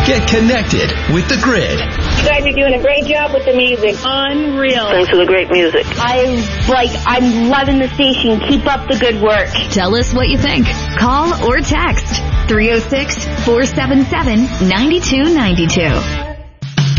Get connected with The Grid. You guys are doing a great job with the music. Unreal. Thanks for the great music. I'm loving the station. Keep up the good work. Tell us what you think. Call or text 306-477-9292.